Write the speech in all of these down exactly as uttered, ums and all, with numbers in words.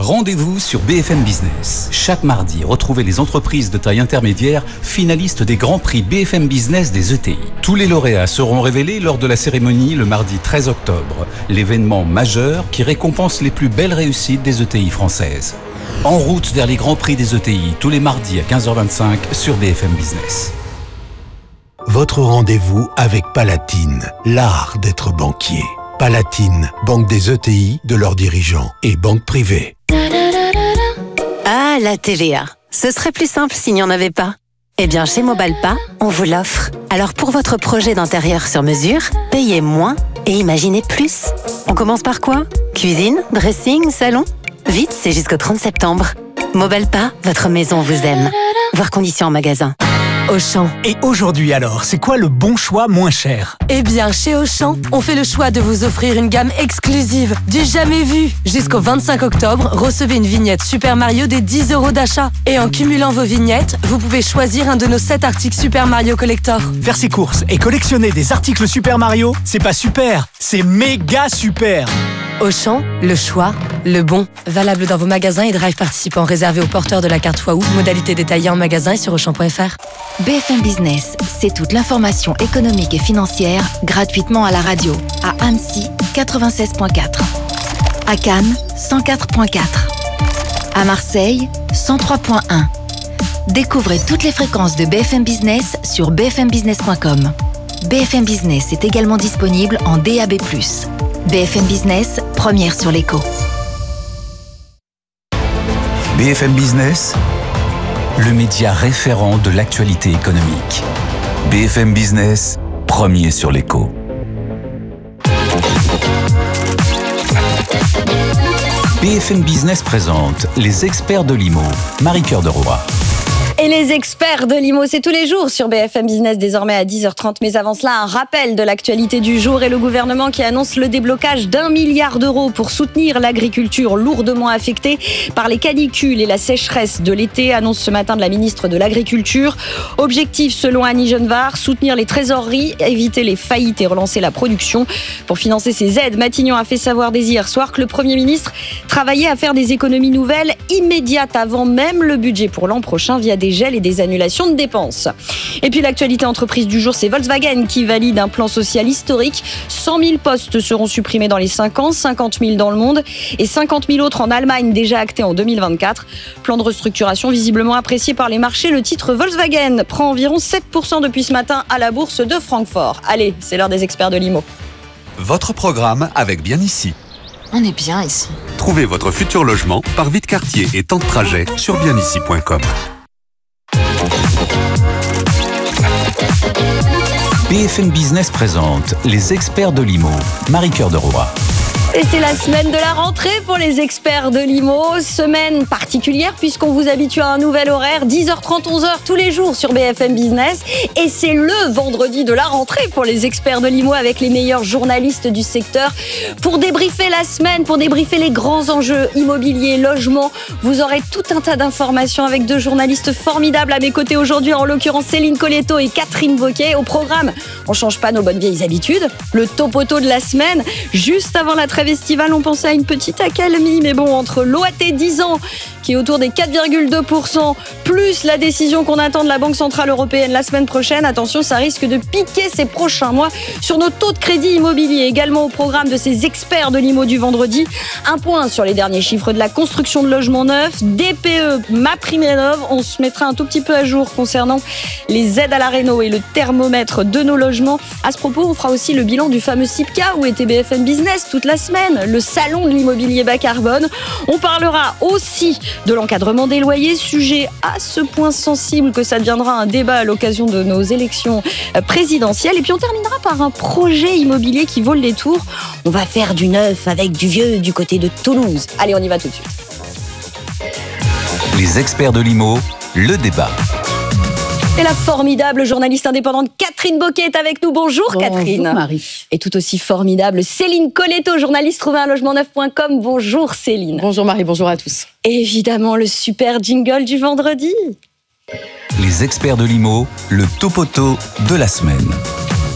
Rendez-vous sur B F M Business. Chaque mardi, retrouvez les entreprises de taille intermédiaire finalistes des grands prix B F M Business des E T I. Tous les lauréats seront révélés lors de la cérémonie le mardi treize octobre, l'événement majeur qui récompense les plus belles réussites des E T I françaises. En route vers les grands prix des E T I, tous les mardis à quinze heures vingt-cinq sur B F M Business. Votre rendez-vous avec Palatine, l'art d'être banquier. Palatine, banque des E T I, de leurs dirigeants et banque privée. Ah, la T V A. Ce serait plus simple s'il n'y en avait pas. Eh bien, chez Mobalpa, on vous l'offre. Alors pour votre projet d'intérieur sur mesure, payez moins et imaginez plus. On commence par quoi? Cuisine, dressing, salon? Vite, c'est jusqu'au trente septembre. Mobalpa, votre maison vous aime. Voir conditions en magasin. Auchan. Et aujourd'hui alors, c'est quoi le bon choix moins cher? Eh bien, chez Auchan, on fait le choix de vous offrir une gamme exclusive, du jamais vu. Jusqu'au vingt-cinq octobre, recevez une vignette Super Mario des dix euros d'achat. Et en cumulant vos vignettes, vous pouvez choisir un de nos sept articles Super Mario Collector. Faire ses courses et collectionner des articles Super Mario, c'est pas super, c'est méga super. Auchan, le choix, le bon. Valable dans vos magasins et drive participants réservés aux porteurs de la carte Waouh. Modalité détaillée en magasin et sur auchan point f r. B F M Business, c'est toute l'information économique et financière gratuitement à la radio. À Annecy, quatre-vingt-seize virgule quatre. À Cannes, cent quatre virgule quatre. À Marseille, cent trois virgule un. Découvrez toutes les fréquences de B F M Business sur b f m business point com. B F M Business est également disponible en D A B plus. B F M Business, première sur l'écho. B F M Business, le média référent de l'actualité économique. B F M Business, premier sur l'écho. B F M Business présente les experts de l'I M O, Marie-Cœur de Roy. Et les experts de l'I M O, c'est tous les jours sur B F M Business, désormais à dix heures trente. Mais avant cela, un rappel de l'actualité du jour et le gouvernement qui annonce le déblocage d'un milliard d'euros pour soutenir l'agriculture lourdement affectée par les canicules et la sécheresse de l'été, annonce ce matin de la ministre de l'Agriculture. Objectif, selon Annie Genevard, soutenir les trésoreries, éviter les faillites et relancer la production. Pour financer ces aides, Matignon a fait savoir dès hier soir que le Premier ministre travaillait à faire des économies nouvelles immédiates avant même le budget pour l'an prochain via des gels et des annulations de dépenses. Et puis l'actualité entreprise du jour, c'est Volkswagen qui valide un plan social historique. cent mille postes seront supprimés dans les cinq ans, cinquante mille dans le monde et cinquante mille autres en Allemagne déjà actés en deux mille vingt-quatre. Plan de restructuration visiblement apprécié par les marchés. Le titre Volkswagen prend environ sept pour cent depuis ce matin à la bourse de Francfort. Allez, c'est l'heure des experts de l'I M O. Votre programme avec Bien Ici. On est bien ici. Trouvez votre futur logement par vide quartier et temps de trajet sur bien ici point com. B F M Business présente les experts de l'I M O, Marie-Cœur de Roy. Et c'est la semaine de la rentrée pour les experts de l'I M O. Semaine particulière puisqu'on vous habitue à un nouvel horaire, dix heures trente, onze heures tous les jours sur B F M Business. Et c'est le vendredi de la rentrée pour les experts de l'I M O avec les meilleurs journalistes du secteur. Pour débriefer la semaine, pour débriefer les grands enjeux immobiliers, logements, vous aurez tout un tas d'informations avec deux journalistes formidables à mes côtés aujourd'hui, en l'occurrence Céline Colletto et Catherine Bocquet. Au programme, on change pas nos bonnes vieilles habitudes. Le topoto de la semaine, juste avant la trêve estivale, on pensait à une petite accalmie, mais bon, entre l'O A T dix ans qui est autour des quatre virgule deux pour cent, plus la décision qu'on attend de la Banque Centrale Européenne la semaine prochaine, attention, ça risque de piquer ces prochains mois sur nos taux de crédit immobilier. Également au programme de ces experts de l'I M O du vendredi, un point sur les derniers chiffres de la construction de logements neufs, D P E, MaPrimeRénov'. On se mettra un tout petit peu à jour concernant les aides à la réno et le thermomètre de nos logements. À ce propos, on fera aussi le bilan du fameux SIPCA où était B F M Business toute la semaine, le salon de l'immobilier bas carbone. On parlera aussi de l'encadrement des loyers, sujet à ce point sensible que ça deviendra un débat à l'occasion de nos élections présidentielles. Et puis on terminera par un projet immobilier qui vaut le détour. On va faire du neuf avec du vieux du côté de Toulouse. Allez, on y va tout de suite. Les experts de l'I M O, le débat. Et la formidable journaliste indépendante Catherine Bocquet est avec nous. Bonjour, Bonjour Catherine. Marie. Et tout aussi formidable Céline Colletto, journaliste trouver un logement neuf point com. Bonjour Céline. Bonjour Marie, bonjour à tous. Et évidemment le super jingle du vendredi. Les experts de l'I M O, le topoto de la semaine.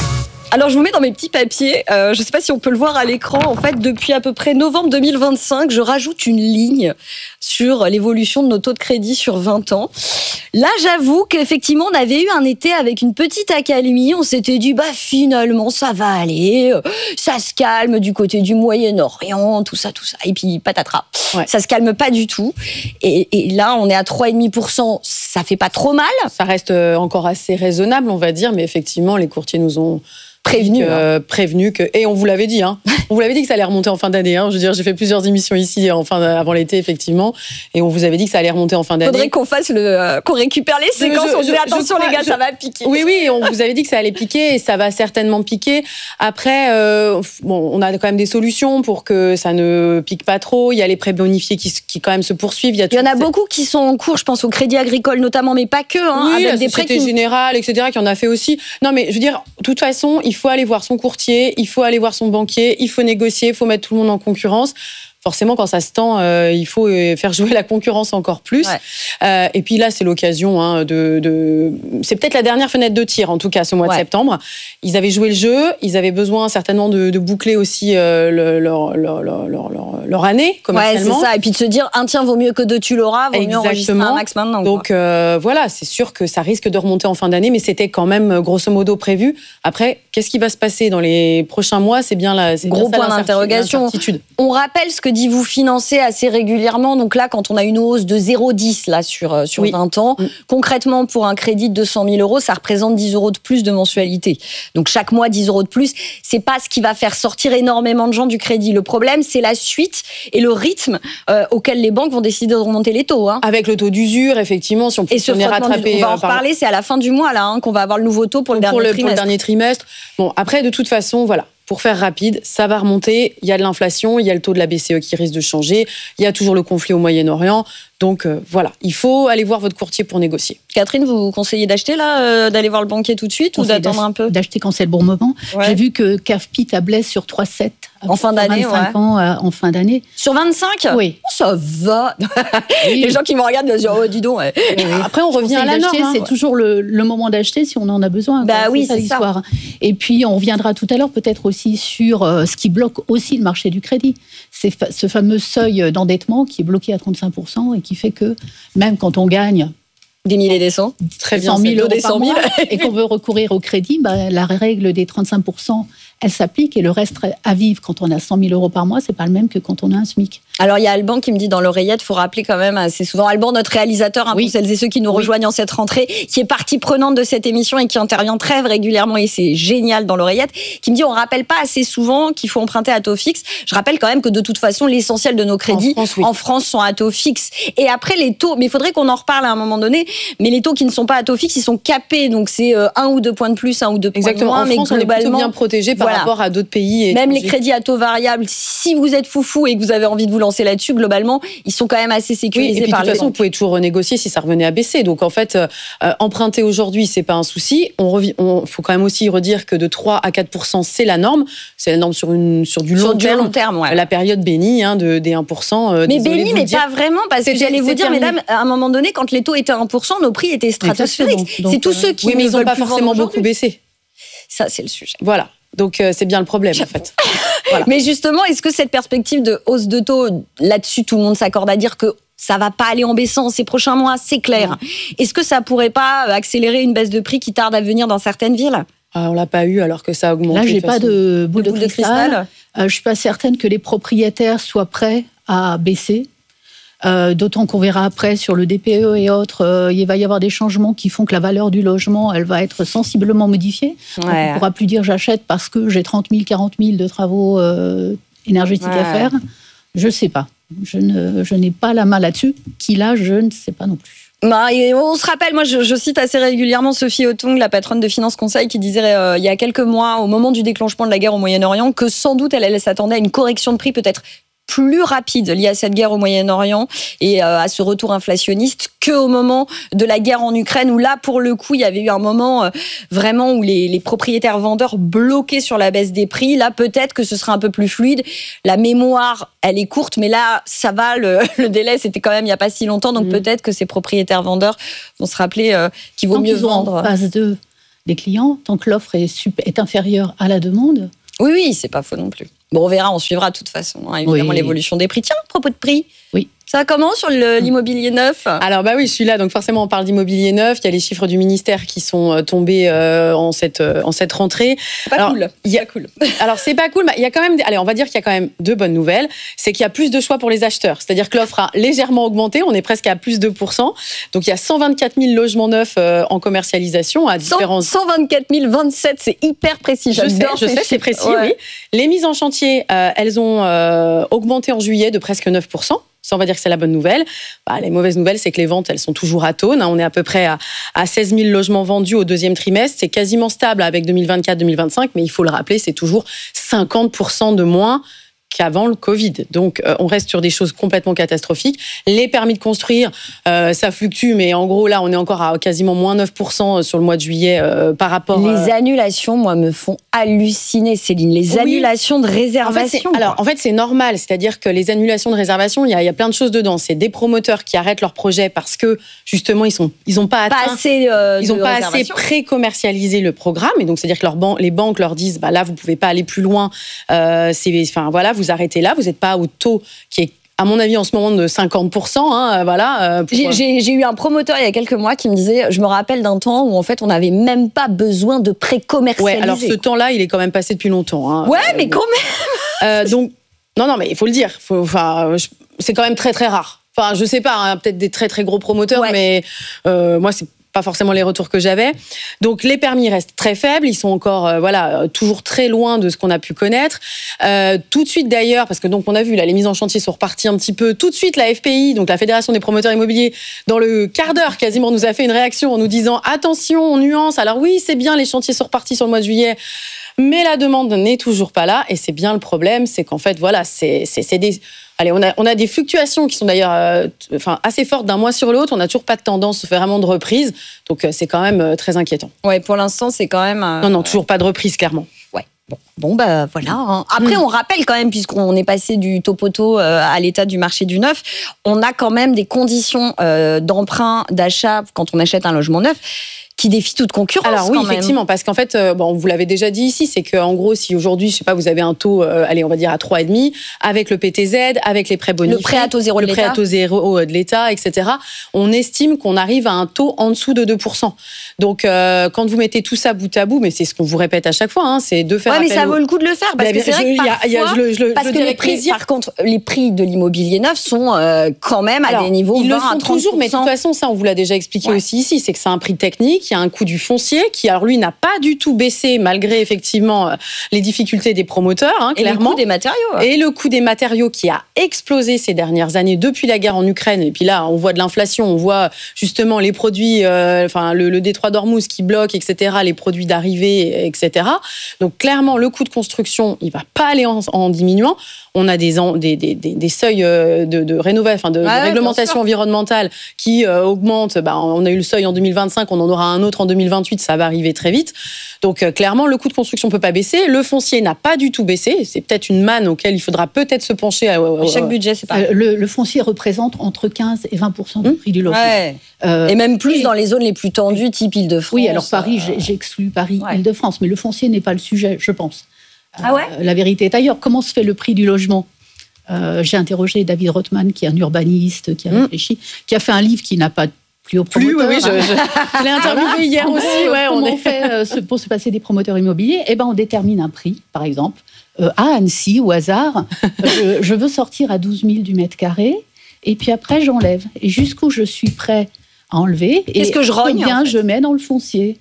Alors, je vous mets dans mes petits papiers. Euh, je ne sais pas si on peut le voir à l'écran. En fait, depuis à peu près novembre deux mille vingt-cinq, je rajoute une ligne sur l'évolution de nos taux de crédit sur vingt ans. Là, j'avoue qu'effectivement, on avait eu un été avec une petite accalmie. On s'était dit, bah, finalement, ça va aller. Ça se calme du côté du Moyen-Orient, tout ça, tout ça. Et puis, patatras. Ouais. Ça se calme pas du tout. Et, et là, on est à trois virgule cinq pour cent. Ça fait pas trop mal. Ça reste encore assez raisonnable, on va dire. Mais effectivement, les courtiers nous ont prévenu, euh, prévenu que, et on vous l'avait dit, hein. On vous l'avait dit que ça allait remonter en fin d'année. Hein. Je veux dire, j'ai fait plusieurs émissions ici en fin avant l'été, effectivement, et on vous avait dit que ça allait remonter en fin d'année. Faudrait qu'on fasse le, euh, qu'on récupère les séquences. Je, je, on disait attention crois, les gars, je, ça va piquer. Oui, oui, on vous avait dit que ça allait piquer et ça va certainement piquer. Après, euh, bon, on a quand même des solutions pour que ça ne pique pas trop. Il y a les prêts bonifiés qui, qui quand même se poursuivent. Il y, a Il y en a beaucoup qui sont en cours. Je pense au Crédit Agricole notamment, mais pas que. Hein, oui, avec la des prêts Société qui... Générale, et cetera, qui en a fait aussi. Non, mais je veux dire, de toute façon, il faut aller voir son courtier, il faut aller voir son banquier, il faut négocier, il faut mettre tout le monde en concurrence. Forcément, quand ça se tend, euh, il faut faire jouer la concurrence encore plus. Ouais. Euh, et puis là, c'est l'occasion hein, de, de... C'est peut-être la dernière fenêtre de tir, en tout cas, ce mois ouais. de septembre. Ils avaient joué le jeu, ils avaient besoin certainement de, de boucler aussi euh, le, leur, leur, leur, leur, leur année commercialement. Ouais, c'est ça. Et puis de se dire, un tiers vaut mieux que deux, tu l'auras, vaut Exactement. mieux enregistrer un max maintenant. Donc euh, voilà, c'est sûr que ça risque de remonter en fin d'année, mais c'était quand même grosso modo prévu. Après, qu'est-ce qui va se passer dans les prochains mois ? C'est bien là, c'est gros bien ça, point d'interrogation. On rappelle ce que dit vous financez assez régulièrement. Donc là, quand on a une hausse de zéro virgule dix là sur sur oui. vingt ans, mmh. concrètement pour un crédit de deux cent mille euros, ça représente dix euros de plus de mensualité. Donc chaque mois dix euros de plus, c'est pas ce qui va faire sortir énormément de gens du crédit. Le problème, c'est la suite et le rythme euh, auquel les banques vont décider de remonter les taux. Hein. Avec le taux d'usure, effectivement, si on peut se rattraper. On va en reparler. C'est à la fin du mois là hein, qu'on va avoir le nouveau taux pour le, pour dernier, le, trimestre. pour le dernier trimestre. Bon, après, de toute façon, voilà. Pour faire rapide, ça va remonter. Il y a de l'inflation, il y a le taux de la B C E qui risque de changer. Il y a toujours le conflit au Moyen-Orient. Donc euh, voilà, il faut aller voir votre courtier pour négocier. Catherine, vous vous conseillez d'acheter là, euh, d'aller voir le banquier tout de suite ou d'attendre un peu ? D'acheter quand c'est le bon moment. Ouais. J'ai vu que C A F P I tablait sur trois virgule sept en fin d'année, vingt-cinq ouais. ans euh, en fin d'année. Sur vingt-cinq ? Oui. Oh, ça va. Oui. Les gens qui me regardent me disent oh dis donc. Ouais. Oui. Après on revient à la norme. Hein. C'est ouais. toujours le, le moment d'acheter si on en a besoin. Bah oui, c'est, c'est ça. L'histoire. Et puis on reviendra tout à l'heure peut-être aussi sur euh, ce qui bloque aussi le marché du crédit. C'est fa- ce fameux seuil d'endettement qui est bloqué à trente-cinq pour cent et qui fait que même quand on gagne des milliers et des cents, très bien, cent mille euros par mois, et qu'on veut recourir au crédit, bah, la règle des trente-cinq pour cent, elle s'applique et le reste à vivre quand on a cent mille euros par mois, c'est pas le même que quand on a un SMIC. Alors il y a Alban qui me dit dans l'oreillette, il faut rappeler quand même, c'est souvent Alban, notre réalisateur, hein, oui. pour celles et ceux qui nous oui. rejoignent en cette rentrée, qui est partie prenante de cette émission et qui intervient très régulièrement et c'est génial dans l'oreillette, qui me dit on rappelle pas assez souvent qu'il faut emprunter à taux fixe. Je rappelle quand même que de toute façon l'essentiel de nos crédits en France, oui. en France sont à taux fixe. Et après les taux, mais il faudrait qu'on en reparle à un moment donné, mais les taux qui ne sont pas à taux fixe, ils sont capés, donc c'est un ou deux points de plus, un ou deux points Exactement. de moins. Exactement, en France mais globalement, on est plutôt bien protégé par voilà. rapport à d'autres pays. Et même les crédits à taux variable, si vous êtes foufou et que vous avez envie de vous lancer là-dessus, globalement, ils sont quand même assez sécurisés. Oui, et puis, par de toute façon, banques. vous pouvez toujours renégocier si ça revenait à baisser. Donc en fait, euh, emprunter aujourd'hui, c'est pas un souci. On revi- on, faut quand même aussi redire que de trois à quatre pour cent, c'est la norme. C'est la norme sur une sur du long sur terme. Du long terme ouais. La période bénie hein, de des un pour cent. Euh, mais bénie, mais pas vraiment, parce que j'allais vous dire, terminé. Mesdames, à un moment donné, quand les taux étaient à un pour cent, nos prix étaient stratosphériques. Donc, c'est tous euh, ceux qui oui, mais ne ils n'ont pas forcément beaucoup baissé. Ça, c'est le sujet. Voilà. Donc euh, c'est bien le problème en fait. Voilà. Mais justement, est-ce que cette perspective de hausse de taux, là-dessus tout le monde s'accorde à dire que ça va pas aller en baissant ces prochains mois, c'est clair. Mmh. Est-ce que ça pourrait pas accélérer une baisse de prix qui tarde à venir dans certaines villes ? Ah, on l'a pas eu alors que ça a augmenté. Là, j'ai pas de boule de, de cristal. cristal. Euh, je suis pas certaine que les propriétaires soient prêts à baisser. Euh, d'autant qu'on verra après sur le D P E et autres, euh, il va y avoir des changements qui font que la valeur du logement, elle va être sensiblement modifiée. Ouais. Donc, on ne pourra plus dire j'achète parce que j'ai trente mille, quarante mille de travaux euh, énergétiques ouais. à faire. Je ne sais pas. Je, ne, je n'ai pas la main là-dessus. Qui l'a, je ne sais pas non plus. Bah, et on se rappelle, moi je, je cite assez régulièrement Sophie Otong, la patronne de Finance Conseil, qui disait euh, il y a quelques mois, au moment du déclenchement de la guerre au Moyen-Orient, que sans doute elle, elle s'attendait à une correction de prix peut-être plus rapide liée à cette guerre au Moyen-Orient et euh, à ce retour inflationniste qu'au moment de la guerre en Ukraine, où là, pour le coup, il y avait eu un moment euh, vraiment où les, les propriétaires vendeurs bloquaient sur la baisse des prix. Là, peut-être que ce sera un peu plus fluide. La mémoire, elle est courte, mais là, ça va. Le, le délai, c'était quand même il n'y a pas si longtemps. Donc, mmh. peut-être que ces propriétaires vendeurs vont se rappeler euh, qu'il vaut Donc, mieux ils ont vendre. En phase deux, des clients, tant que l'offre est, super, est inférieure à la demande. Oui, oui, c'est pas faux non plus. Bon, on verra, on suivra de toute façon, hein, évidemment, oui. l'évolution des prix. Tiens, à propos de prix, oui. ça va comment sur le, l'immobilier neuf ? Alors, bah oui, je suis là, donc forcément, on parle d'immobilier neuf. Il y a les chiffres du ministère qui sont tombés euh, en, cette, euh, en cette rentrée. C'est pas alors, cool. Il y a, c'est cool. Alors, c'est pas cool, mais il y a quand même, allez, on va dire qu'il y a quand même deux bonnes nouvelles. C'est qu'il y a plus de choix pour les acheteurs. C'est-à-dire que l'offre a légèrement augmenté. On est presque à plus de deux pour cent. Donc, il y a cent vingt-quatre mille logements neufs euh, en commercialisation à différents. cent vingt-quatre mille vingt-sept, c'est hyper précis. Je sais, je sais, c'est précis, ouais. oui. Les mises en chantier, euh, elles ont euh, augmenté en juillet de presque neuf pour cent. Ça, on va dire que c'est la bonne nouvelle. Bah, les mauvaises nouvelles, c'est que les ventes, elles sont toujours atones. On est à peu près à, à seize mille logements vendus au deuxième trimestre. C'est quasiment stable avec deux mille vingt-quatre deux mille vingt-cinq, mais il faut le rappeler, c'est toujours cinquante pour cent de moins qu'avant le Covid. Donc, euh, on reste sur des choses complètement catastrophiques. Les permis de construire, euh, ça fluctue, mais en gros, là, on est encore à quasiment moins neuf pour cent sur le mois de juillet euh, par rapport... Les euh... annulations, moi, me font halluciner, Céline. Les oui. annulations de réservation. En fait, alors, en fait, c'est normal. C'est-à-dire que les annulations de réservation, il y a, il y a plein de choses dedans. C'est des promoteurs qui arrêtent leur projet parce que, justement, ils sont, ils ont pas atteint... Pas assez euh, Ils n'ont pas assez pré-commercialisé le programme. Et donc, c'est-à-dire que leurs ban- les banques leur disent, bah, là, vous pouvez pas aller plus loin. Euh, c'est, enfin, voilà, vous arrêtez là, vous n'êtes pas au taux qui est, à mon avis, en ce moment de cinquante pour cent. Hein, voilà, pour... j'ai, j'ai, j'ai eu un promoteur il y a quelques mois qui me disait, je me rappelle d'un temps où en fait on n'avait même pas besoin de pré-commercialiser. Ouais, alors ce temps-là, il est quand même passé depuis longtemps. Hein. Ouais, mais quand même. euh, donc, non, non, mais il faut le dire. Faut, enfin, je, c'est quand même très, très rare. Enfin, je sais pas, hein, peut-être des très, très gros promoteurs, ouais. mais euh, moi, c'est pas forcément les retours que j'avais. Donc les permis restent très faibles, ils sont encore euh, voilà toujours très loin de ce qu'on a pu connaître. Euh, tout de suite d'ailleurs, parce que donc on a vu là les mises en chantier sont reparties un petit peu. Tout de suite la F P I, donc la Fédération des promoteurs immobiliers, dans le quart d'heure quasiment nous a fait une réaction en nous disant attention, on nuance. Alors oui, c'est bien, les chantiers sont repartis sur le mois de juillet. Mais la demande n'est toujours pas là et c'est bien le problème, c'est qu'en fait voilà, c'est c'est, c'est des Allez, on a, on a des fluctuations qui sont d'ailleurs euh, t- enfin, assez fortes d'un mois sur l'autre. On n'a toujours pas de tendance vraiment de reprise. Donc, euh, c'est quand même euh, très inquiétant. Ouais, pour l'instant, c'est quand même... Euh... Non, non, toujours pas de reprise, clairement. Ouais. Bon, bon bah voilà. Hein. Après, mmh. on rappelle quand même, puisqu'on est passé du topoto euh, à l'état du marché du neuf, on a quand même des conditions euh, d'emprunt, d'achat, quand on achète un logement neuf, qui défie toute concurrence. Alors oui, quand même. effectivement, parce qu'en fait, euh, bon, vous l'avez déjà dit ici, c'est qu'en gros, si aujourd'hui, je sais pas, vous avez un taux, euh, allez, on va dire à trois virgule cinq, avec le P T Z, avec les prêts bonifiés, le prêt à taux zéro de le l'État, prêt à taux zéro de l'État, et cetera, on estime qu'on arrive à un taux en dessous de deux pour cent. Donc, euh, quand vous mettez tout ça bout à bout, mais c'est ce qu'on vous répète à chaque fois, hein, c'est de faire. Ouais, mais ça au... vaut le coup de le faire, parce mais que c'est je, vrai que parfois, y a, y a, je le, je le, parce je que les prix, plaisir. par contre, les prix de l'immobilier neuf sont euh, quand même à Alors, des niveaux ils vingt le sont à trente pour cent. toujours, mais de toute façon, ça, on vous l'a déjà expliqué ouais. aussi ici, c'est que c'est un prix technique, il y a un coût du foncier qui, alors lui, n'a pas du tout baissé malgré effectivement les difficultés des promoteurs, hein, et clairement. le coût des matériaux. Et le coût des matériaux qui a explosé ces dernières années depuis la guerre en Ukraine. Et puis là, on voit de l'inflation, on voit justement les produits, euh, enfin le, le détroit d'Ormuz qui bloque, et cetera, les produits d'arrivée, et cetera. Donc clairement, le coût de construction, il va pas aller en, en diminuant. On a des, des, des, des seuils de, de rénovation, enfin de, ah de réglementation environnementale qui euh, augmentent. Bah, on a eu le seuil en deux mille vingt-cinq, on en aura un autre en deux mille vingt-huit, ça va arriver très vite. Donc euh, clairement, le coût de construction ne peut pas baisser. Le foncier n'a pas du tout baissé. C'est peut-être une manne auquel il faudra peut-être se pencher. À, à, à, Chaque budget, c'est pas. Euh, le, le foncier représente entre quinze et vingt pour cent du mmh. prix du logement. Ouais. Euh, et même plus et... dans les zones les plus tendues, type Île-de-France. Oui, alors Paris, euh... j'exclus Paris, ouais. Île-de-France, mais le foncier n'est pas le sujet, je pense. Ah ouais. Euh, la vérité est ailleurs. Comment se fait le prix du logement ? Euh, j'ai interrogé David Rothman, qui est un urbaniste, qui a mmh. réfléchi, qui a fait un livre qui n'a pas plus au promoteur. Plus, oui, oui, je, je, je l'ai interviewé voilà. hier comment, aussi. Ouais, comment on, on est... fait euh, pour se passer des promoteurs immobiliers ? Eh ben, on détermine un prix, par exemple. Euh, à Annecy, au hasard, je, je veux sortir à douze mille du mètre carré, et puis après, j'enlève. Et jusqu'où je suis prêt à enlever, Qu'est-ce et que je rogne, combien en fait. je mets dans le foncier.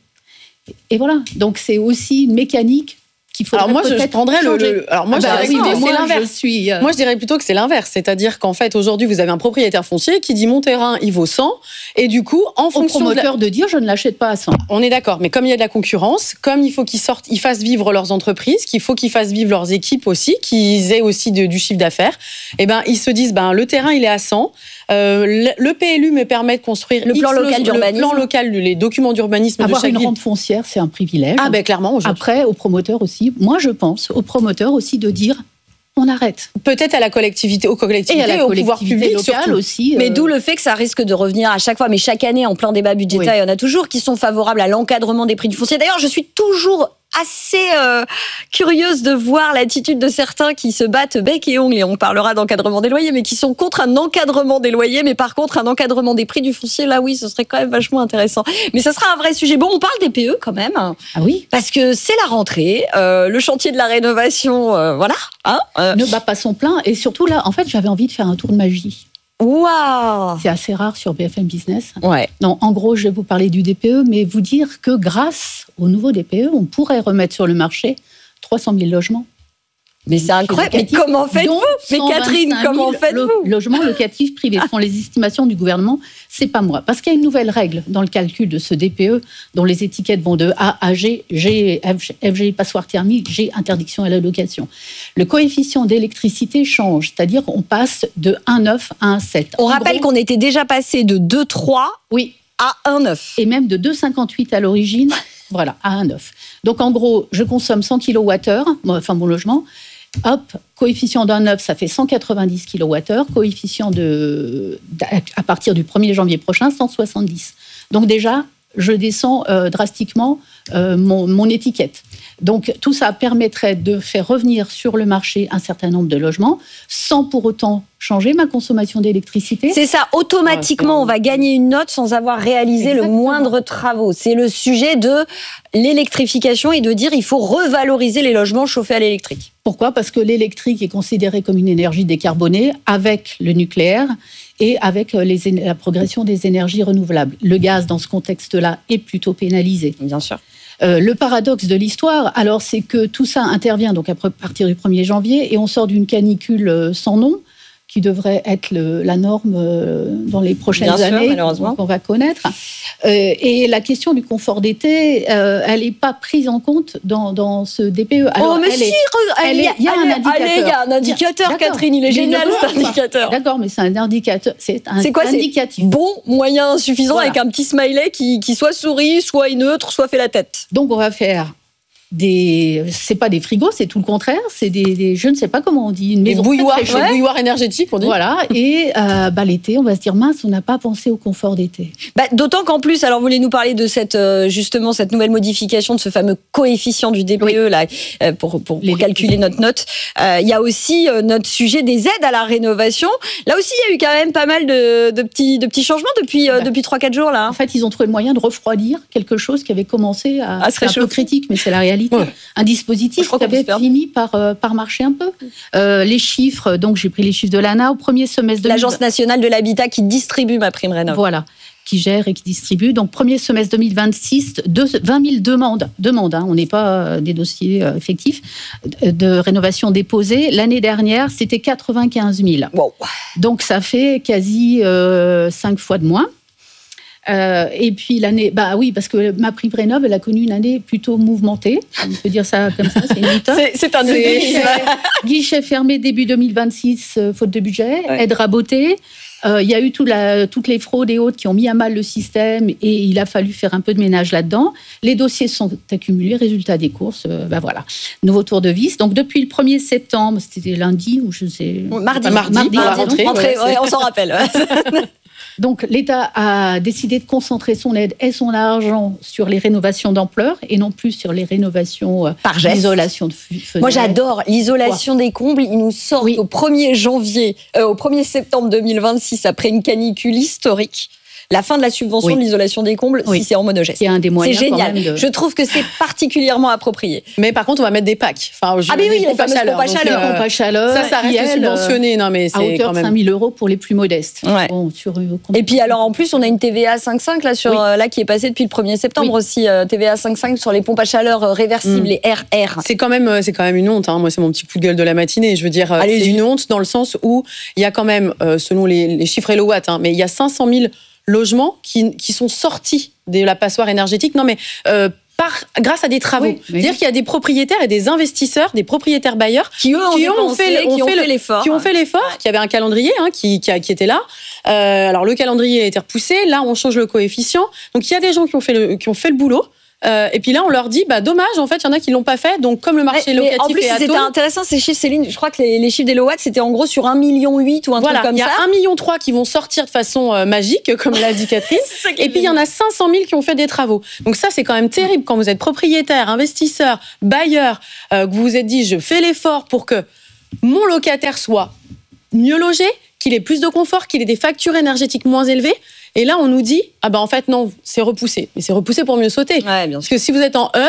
Et voilà. Donc, c'est aussi une mécanique. Alors moi, je prendrais le, le. Alors moi, ah bah je dirais oui, plutôt moi, c'est l'inverse. Je suis, euh... Moi, je dirais plutôt que c'est l'inverse, c'est-à-dire qu'en fait, aujourd'hui, vous avez un propriétaire foncier qui dit mon terrain, il vaut cent, et du coup, en Au fonction promoteur de, la... de dire je ne l'achète pas à cent. On est d'accord, mais comme il y a de la concurrence, comme il faut qu'ils sortent, ils fassent vivre leurs entreprises, qu'il faut qu'ils fassent vivre leurs équipes aussi, qu'ils aient aussi de, du chiffre d'affaires. Et ben, ils se disent ben le terrain, il est à cent. Euh, le, le P L U me permet de construire le plan local d'urbanisme. Le plan local, les documents d'urbanisme Avoir de chaque une ville. rente foncière, c'est un privilège. Ah ben clairement. Après, aux promoteurs aussi. Moi, je pense aux promoteurs aussi de dire on arrête. Peut-être à la collectivité, aux collectivités, et à la au pouvoir public locale surtout. aussi. Mais euh... d'où le fait que ça risque de revenir à chaque fois. Mais chaque année, en plein débat budgétaire, oui. il y en a toujours qui sont favorables à l'encadrement des prix du foncier. D'ailleurs, je suis toujours assez euh, curieuse de voir l'attitude de certains qui se battent bec et ongles, et on parlera d'encadrement des loyers, mais qui sont contre un encadrement des loyers, mais par contre un encadrement des prix du foncier, là oui, ce serait quand même vachement intéressant. Mais ça sera un vrai sujet. Bon, on parle des P E quand même. Ah oui. Parce que c'est la rentrée, euh, le chantier de la rénovation, euh, voilà. Hein, euh. Ne bat pas son plein, et surtout là, en fait, j'avais envie de faire un tour de magie. Waouh! C'est assez rare sur B F M Business. Ouais. Non, en gros, je vais vous parler du D P E, mais vous dire que grâce au nouveau D P E, on pourrait remettre sur le marché trois cent mille logements. Mais c'est incroyable. Mais comment faites-vous? Mais Catherine, comment faites-vous? Logements locatifs privés. Ce sont les estimations du gouvernement. C'est pas moi. Parce qu'il y a une nouvelle règle dans le calcul de ce D P E, dont les étiquettes vont de A à G, G, F G, passoire thermique, G, interdiction à la location. Le coefficient d'électricité change. C'est-à-dire qu'on passe de un virgule neuf à un virgule sept. On en rappelle gros, qu'on était déjà passé de deux virgule trois oui. à un virgule neuf. Et même de deux virgule cinquante-huit à l'origine, voilà, à un virgule neuf. Donc en gros, je consomme cent kilowattheures, enfin mon logement. Hop, coefficient d'un neuf, ça fait cent quatre-vingt-dix kilowattheures. Coefficient de, à partir du premier janvier prochain, cent soixante-dix. Donc déjà, je descends euh, drastiquement euh, mon, mon étiquette. Donc tout ça permettrait de faire revenir sur le marché un certain nombre de logements, sans pour autant changer ma consommation d'électricité. C'est ça, automatiquement, ouais, on va gagner une note sans avoir réalisé Exactement. le moindre travaux. C'est le sujet de l'électrification et de dire il faut revaloriser les logements chauffés à l'électrique. Pourquoi ? Parce que l'électrique est considéré comme une énergie décarbonée avec le nucléaire et avec les, la progression des énergies renouvelables. Le gaz, dans ce contexte-là, est plutôt pénalisé. Bien sûr. Euh, le paradoxe de l'histoire, alors, c'est que tout ça intervient donc à partir du premier janvier et on sort d'une canicule sans nom qui devrait être le, la norme euh, dans les prochaines Bien années, sûr, qu'on va connaître. Euh, et la question du confort d'été, euh, elle n'est pas prise en compte dans, dans ce D P E. Alors, oh, mais elle si, est, elle elle est, il y a allez, un indicateur. Allez, il y a un indicateur, D'accord. Catherine, il est Mais génial cet indicateur. D'accord, mais c'est un indicateur. C'est un c'est quoi, indicatif. C'est bon, moyen, suffisant, voilà. avec un petit smiley qui, qui soit sourit, soit est neutre, soit fait la tête. Donc, on va faire des, c'est pas des frigos, c'est tout le contraire, c'est des, des je ne sais pas comment on dit, une maison des bouilloires, très, très ouais. bouilloires énergétiques, on dit. Voilà, et euh, bah, l'été, on va se dire mince, on n'a pas pensé au confort d'été. Bah, d'autant qu'en plus, alors vous voulez nous parler de cette euh, justement cette nouvelle modification de ce fameux coefficient du D P E oui. là euh, pour pour, pour calculer notre note. Il euh, y a aussi euh, notre sujet des aides à la rénovation. Là aussi, il y a eu quand même pas mal de, de petits de petits changements depuis euh, bah, depuis trois quatre jours là. En fait, ils ont trouvé le moyen de refroidir quelque chose qui avait commencé à, à se réchauffer. Un peu critique, mais c'est la réalité. Ouais. Un dispositif qui avait fini par, euh, par marcher un peu. Euh, les chiffres, donc j'ai pris les chiffres de l'A N A au premier semestre de l'Agence nationale de l'habitat qui distribue ma prime rénov. Voilà, qui gère et qui distribue. Donc premier semestre deux mille vingt-six, de, vingt mille demandes, demandes hein, on n'est pas euh, des dossiers euh, effectifs, de, de rénovation déposées. L'année dernière, c'était quatre-vingt-quinze mille. Wow. Donc ça fait quasi euh, cinq fois de moins. Euh, et puis l'année, bah oui, parce que ma prime rénov, elle a connu une année plutôt mouvementée. On peut dire ça comme ça, c'est une mythe. c'est, c'est un guichet, guichet fermé début deux mille vingt-six, euh, faute de budget, ouais. aide rabotée. Il euh, y a eu tout la, toutes les fraudes et autres qui ont mis à mal le système et il a fallu faire un peu de ménage là-dedans. Les dossiers sont accumulés, résultat des courses, euh, ben voilà. Nouveau tour de vis. Donc depuis le premier septembre, c'était lundi ou je sais... Mardi, mardi, mardi pour la rentrée. rentrée ouais, ouais, on s'en rappelle. Donc l'État a décidé de concentrer son aide et son argent sur les rénovations d'ampleur et non plus sur les rénovations euh, par geste. L'isolation de fenêtres. Moi j'adore l'isolation ouais. des combles. Ils nous sortent oui. au premier janvier, euh, au premier septembre deux mille vingt-six, après une canicule historique. La fin de la subvention oui. de l'isolation des combles, oui. si c'est en monogeste. C'est un des moyens. C'est génial. De... Je trouve que c'est particulièrement approprié. Mais par contre, on va mettre des packs. Enfin, ah, mais oui, les fameuses pompes à chaleur. Euh, pompes à chaleur. Ça, ça reste elle, subventionné. Non, mais c'est à hauteur quand même... de cinq mille euros pour les plus modestes. Ouais. Bon, sur, euh, et puis, alors, en plus, on a une T V A cinq virgule cinq là, sur, oui. euh, là, qui est passée depuis le premier septembre oui. aussi. Euh, T V A cinq virgule cinq sur les pompes à chaleur euh, réversibles, mm. les R R. C'est quand même, c'est quand même une honte. Hein. Moi, c'est mon petit coup de gueule de la matinée. Je veux dire, Allez, c'est une honte dans le sens où il y a quand même, euh, selon les, les chiffres Elowatt, hein, mais il y a cinq cent mille logements qui, qui sont sortis de la passoire énergétique. Non, mais euh, par, grâce à des travaux. Oui, oui. C'est-à-dire qu'il y a des propriétaires et des investisseurs, des propriétaires bailleurs qui, eux, ont, qui dépensé, ont, fait, ont, ont fait, fait l'effort. Qui ont fait l'effort, qui avaient un calendrier hein, qui, qui, qui était là. Euh, alors, le calendrier a été repoussé. Là, on change le coefficient. Donc, il y a des gens qui ont fait le, qui ont fait le boulot. Euh, et puis là, on leur dit, bah dommage, en fait, il y en a qui l'ont pas fait. Donc comme le marché mais, locatif mais en plus, est à c'était intéressant ces chiffres, Céline. Je crois que les, les chiffres d'Elowatt, c'était en gros sur un virgule huit million ou un voilà, truc comme ça. Il y a un virgule trois million qui vont sortir de façon euh, magique, comme l'a dit Catherine. Et puis il y en a cinq cent mille qui ont fait des travaux. Donc ça, c'est quand même terrible quand vous êtes propriétaire, investisseur, bailleur, euh, que vous vous êtes dit, je fais l'effort pour que mon locataire soit mieux logé, qu'il ait plus de confort, qu'il ait des factures énergétiques moins élevées. Et là, on nous dit, ah ben en fait, non, c'est repoussé. Mais c'est repoussé pour mieux sauter. Ouais, bien sûr. Parce que si vous êtes en E,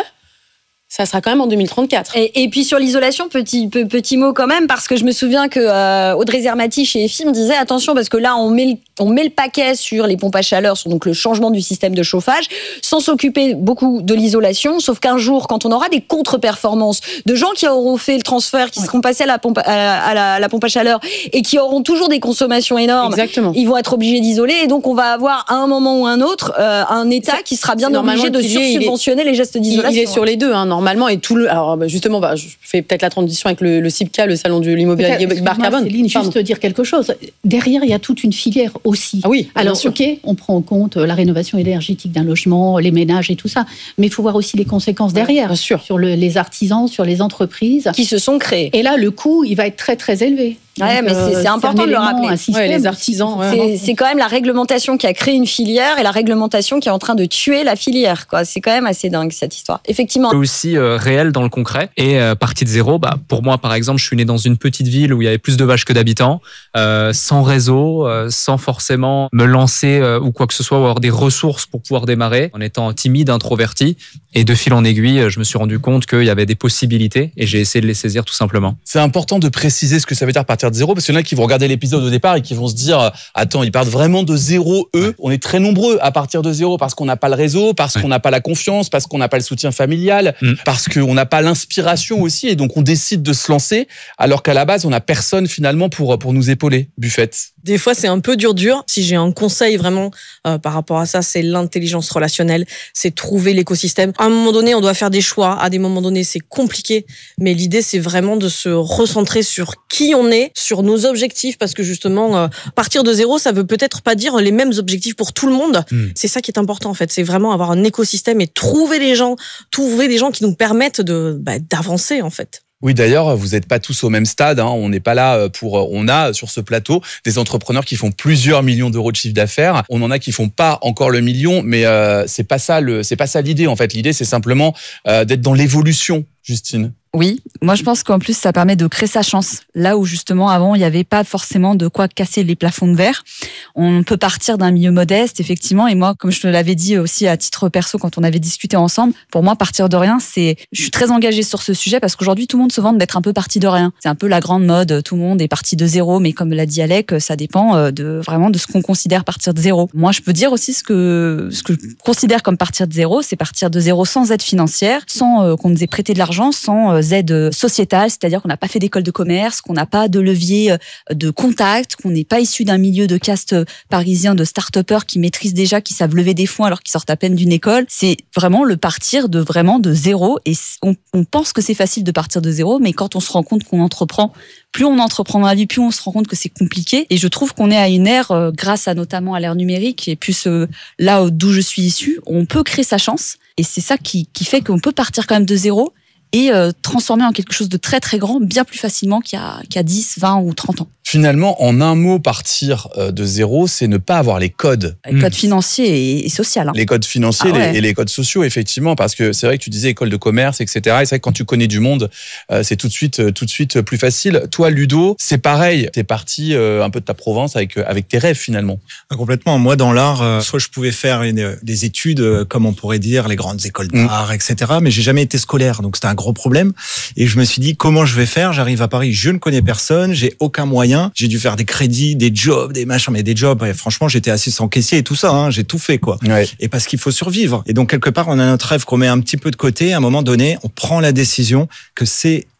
ça sera quand même en deux mille trente-quatre. Et, et puis sur l'isolation, petit, pe, petit mot quand même, parce que je me souviens que euh, Audrey Zermati chez E F I me disait attention, parce que là, on met, le, on met le paquet sur les pompes à chaleur, sur donc le changement du système de chauffage, sans s'occuper beaucoup de l'isolation, sauf qu'un jour, quand on aura des contre-performances de gens qui auront fait le transfert, qui ouais. seront passés à la, pompe, à, à, la, à la pompe à chaleur et qui auront toujours des consommations énormes, exactement. Ils vont être obligés d'isoler, et donc on va avoir à un moment ou un autre euh, un État c'est, qui sera bien obligé de sursubventionner les gestes d'isolation. Il est sur les deux, hein, normalement, et tout le... Alors, justement, bah, je fais peut-être la transition avec le, le C I P C A, le salon de l'immobilier bas carbone. Céline, juste dire quelque chose. Derrière, il y a toute une filière aussi. Ah oui, alors, ok, on prend en compte la rénovation énergétique d'un logement, les ménages et tout ça, mais il faut voir aussi les conséquences derrière, bien sûr. Sur le, les artisans, sur les entreprises qui se sont créés. Et là, le coût, il va être très très élevé. Ouais, donc, mais c'est, c'est important de le rappeler. Ouais, les artisans. Ouais. C'est, c'est quand même la réglementation qui a créé une filière et la réglementation qui est en train de tuer la filière. Quoi. C'est quand même assez dingue cette histoire. Effectivement. C'est aussi euh, réel dans le concret. Et euh, partie de zéro, bah, pour moi par exemple, je suis né dans une petite ville où il y avait plus de vaches que d'habitants, euh, sans réseau, euh, sans forcément me lancer euh, ou quoi que ce soit, ou avoir des ressources pour pouvoir démarrer, en étant timide, introverti. Et de fil en aiguille, je me suis rendu compte qu'il y avait des possibilités et j'ai essayé de les saisir tout simplement. C'est important de préciser ce que ça veut dire partir de zéro, parce qu'il y en a qui vont regarder l'épisode au départ et qui vont se dire attends, ils partent vraiment de zéro, eux. Ouais. On est très nombreux à partir de zéro parce qu'on n'a pas le réseau, parce ouais. qu'on n'a pas la confiance, parce qu'on n'a pas le soutien familial, mmh. parce qu'on n'a pas l'inspiration aussi, et donc on décide de se lancer alors qu'à la base, on n'a personne finalement pour, pour nous épauler. Buffette. Des fois, c'est un peu dur dur. Si j'ai un conseil vraiment euh, par rapport à ça, c'est l'intelligence relationnelle, c'est trouver l'écosystème. À un moment donné, on doit faire des choix. À des moments donnés, c'est compliqué. Mais l'idée, c'est vraiment de se recentrer sur qui on est, sur nos objectifs, parce que justement, euh, partir de zéro, ça veut peut-être pas dire les mêmes objectifs pour tout le monde. Mmh. C'est ça qui est important, en fait. C'est vraiment avoir un écosystème et trouver les gens, trouver des gens qui nous permettent de, bah, d'avancer, en fait. Oui, d'ailleurs, vous n'êtes pas tous au même stade. Hein. On n'est pas là pour. On a sur ce plateau des entrepreneurs qui font plusieurs millions d'euros de chiffre d'affaires. On en a qui font pas encore le million, mais euh, c'est pas ça le. C'est pas ça l'idée. En fait, l'idée c'est simplement euh, d'être dans l'évolution. Justine. Oui, moi je pense qu'en plus ça permet de créer sa chance. Là où justement avant il n'y avait pas forcément de quoi casser les plafonds de verre. On peut partir d'un milieu modeste effectivement, et moi comme je te l'avais dit aussi à titre perso quand on avait discuté ensemble, pour moi partir de rien c'est, je suis très engagée sur ce sujet parce qu'aujourd'hui tout le monde se vante d'être un peu parti de rien. C'est un peu la grande mode, tout le monde est parti de zéro, mais comme l'a dit Alec, ça dépend de vraiment de ce qu'on considère partir de zéro. Moi je peux dire aussi ce que ce que je considère comme partir de zéro, c'est partir de zéro sans aide financière, sans euh, qu'on nous ait prêté de l'argent, sans aide sociétale, c'est-à-dire qu'on n'a pas fait d'école de commerce, qu'on n'a pas de levier de contact, qu'on n'est pas issu d'un milieu de caste parisien de start-upers qui maîtrisent déjà, qui savent lever des fonds alors qu'ils sortent à peine d'une école. C'est vraiment le partir de vraiment de zéro, et on, on pense que c'est facile de partir de zéro, mais quand on se rend compte qu'on entreprend, plus on entreprend dans la vie, plus on se rend compte que c'est compliqué. Et je trouve qu'on est à une ère, euh, grâce à notamment à l'ère numérique, et plus euh, là d'où je suis issue, on peut créer sa chance, et c'est ça qui, qui fait qu'on peut partir quand même de zéro et euh, transformer en quelque chose de très très grand bien plus facilement qu'il y a, qu'il y a dix, vingt ou trente ans. Finalement, en un mot, partir de zéro, c'est ne pas avoir les codes. Les codes mmh. financiers et, et sociaux. Hein. Les codes financiers ah ouais. les, et les codes sociaux, effectivement, parce que c'est vrai que tu disais école de commerce, et cetera. Et c'est vrai que quand tu connais du monde, euh, c'est tout de suite, tout de suite plus facile. Toi, Ludo, c'est pareil. T'es parti euh, un peu de ta province avec avec tes rêves finalement. Complètement. Moi, dans l'art, euh, soit je pouvais faire une, des études, euh, comme on pourrait dire, les grandes écoles d'art, mmh. et cetera. Mais j'ai jamais été scolaire, donc c'était un gros problème. Et je me suis dit comment je vais faire. J'arrive à Paris, je ne connais personne, j'ai aucun moyen. J'ai dû faire des crédits, des jobs, des machins, mais des jobs. Et franchement, j'étais assis sans caissier et tout ça. Hein, j'ai tout fait, quoi. Ouais. Et parce qu'il faut survivre. Et donc, quelque part, on a notre rêve qu'on met un petit peu de côté. À un moment donné, on prend la décision que c'est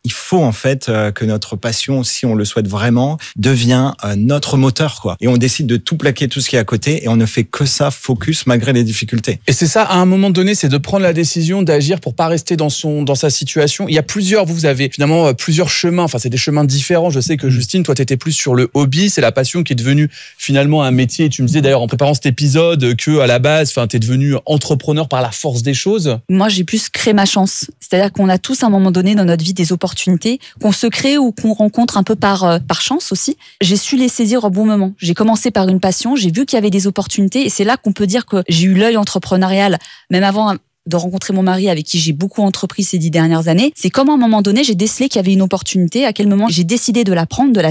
il faut en fait euh, que notre passion, si on le souhaite vraiment, devient euh, notre moteur, quoi. Et on décide de tout plaquer, tout ce qui est à côté, et on ne fait que ça, focus, malgré les difficultés. Et c'est ça, à un moment donné, c'est de prendre la décision d'agir pour pas rester dans son dans sa situation. Il y a plusieurs, vous, vous avez finalement euh, plusieurs chemins. Enfin, c'est des chemins différents. Je sais que Justine, toi, t'étais plus sur le hobby, c'est la passion qui est devenue finalement un métier. Et tu me disais d'ailleurs en préparant cet épisode que à la base, enfin, t'es devenu entrepreneur par la force des choses. Moi, j'ai plus créé ma chance. C'est-à-dire qu'on a tous à un moment donné dans notre vie des opportunités qu'on se crée ou qu'on rencontre un peu par euh, par chance aussi. J'ai su les saisir au bon moment. J'ai commencé par une passion, j'ai vu qu'il y avait des opportunités et c'est là qu'on peut dire que j'ai eu l'œil entrepreneurial, même avant de rencontrer mon mari avec qui j'ai beaucoup entrepris ces dix dernières années. C'est comme à un moment donné, j'ai décelé qu'il y avait une opportunité, à quel moment j'ai décidé de la prendre, de la